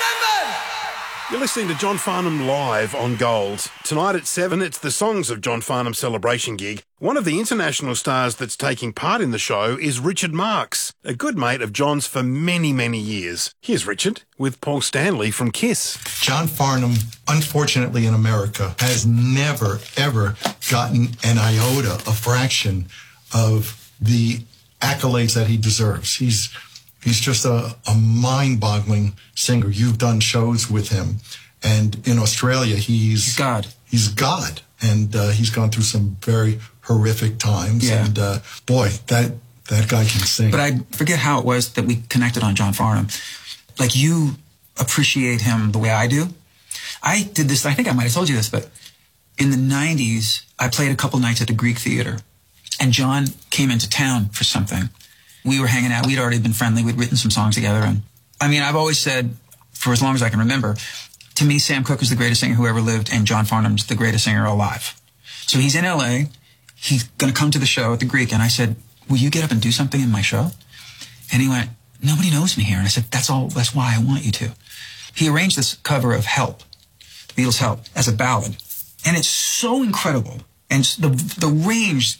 You're listening to John Farnham live on Gold. Tonight at 7, it's the Songs of John Farnham celebration gig. One of the international stars that's taking part in the show is Richard Marx, a good mate of John's for many, many years. Here's Richard with Paul Stanley from KISS. John Farnham, unfortunately in America, has never, ever gotten an iota, a fraction of the accolades that he deserves. He's just a mind-boggling singer. You've done shows with him. And in Australia, he's God. He's God. And he's gone through some very horrific times. Yeah. And boy, that guy can sing. But I forget how it was that we connected on John Farnham. Like, you appreciate him the way I do. I did this, I think I might have told you this, but in the 90s, I played a couple nights at the Greek Theater. And John came into town for something. We were hanging out. We'd already been friendly. We'd written some songs together. And I mean, I've always said, for as long as I can remember, to me, Sam Cooke is the greatest singer who ever lived, and John Farnham's the greatest singer alive. So he's in L.A. He's going to come to the show at the Greek. And I said, will you get up and do something in my show? And he went, nobody knows me here. And I said, that's why I want you to. He arranged this cover of Help, the Beatles' Help, as a ballad. And it's so incredible. And the range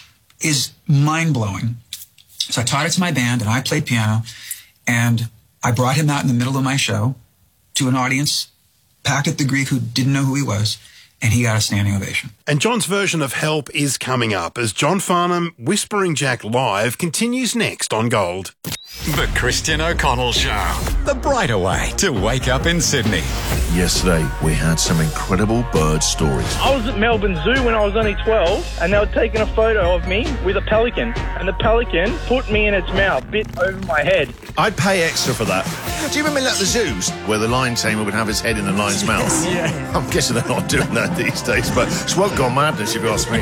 is mind-blowing. So I taught it to my band, and I played piano, and I brought him out in the middle of my show to an audience packed at the Greek who didn't know who he was, and he got a standing ovation. And John's version of Help is coming up as John Farnham, Whispering Jack Live, continues next on Gold. The Christian O'Connell Show. The brighter way to wake up in Sydney. Yesterday, we had some incredible bird stories. I was at Melbourne Zoo when I was only 12, and they were taking a photo of me with a pelican, and the pelican put me in its mouth, bit over my head. I'd pay extra for that. Do you remember at the zoos where the lion tamer would have his head in the lion's mouth? Yeah. I'm guessing they're not doing that these days, but it's well gone madness, if you ask me.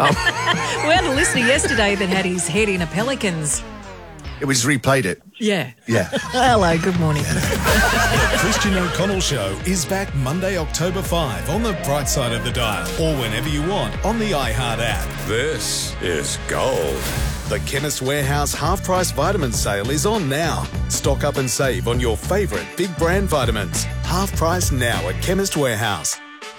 We had a listener yesterday that had his head in a pelican's. We just replayed it. Yeah. Yeah. Hello, good morning. The Christian O'Connell Show is back Monday, October 5 on the bright side of the dial, or whenever you want on the iHeart app. This is Gold. The Chemist Warehouse half-price vitamin sale is on now. Stock up and save on your favourite big brand vitamins. Half price now at Chemist Warehouse.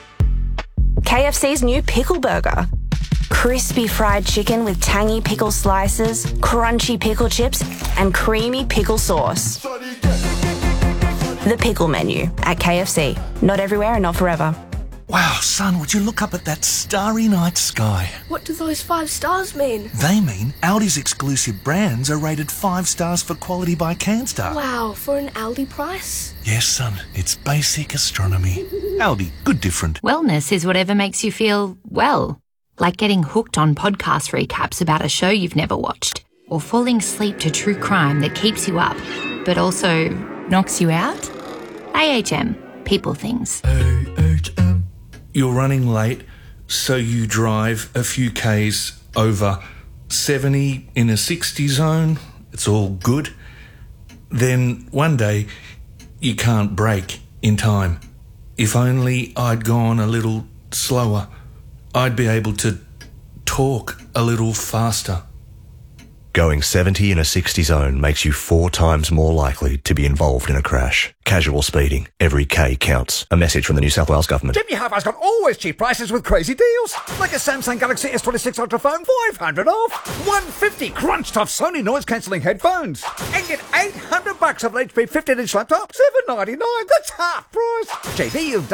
KFC's new pickle burger. Crispy fried chicken with tangy pickle slices, crunchy pickle chips, and creamy pickle sauce. The pickle menu at KFC. Not everywhere and not forever. Wow, son, would you look up at that starry night sky? What do those 5 stars mean? They mean Aldi's exclusive brands are rated 5 stars for quality by CanStar. Wow, for an Aldi price? Yes, son, it's basic astronomy. Aldi, good different. Wellness is whatever makes you feel well. Like getting hooked on podcast recaps about a show you've never watched, or falling asleep to true crime that keeps you up, but also knocks you out. AHM, people things. AHM. You're running late, so you drive a few Ks over 70 in a 60 zone. It's all good. Then one day, you can't brake in time. If only I'd gone a little slower, I'd be able to talk a little faster. Going 70 in a 60 zone makes you 4 times more likely to be involved in a crash. Casual speeding. Every K counts. A message from the New South Wales Government. Jimmy Harper's got always cheap prices with crazy deals. Like a Samsung Galaxy S26 Ultra phone, $500 off. $150 crunch top Sony noise cancelling headphones. And get $800 of an HP 15-inch laptop, $799. That's half price. JB, you've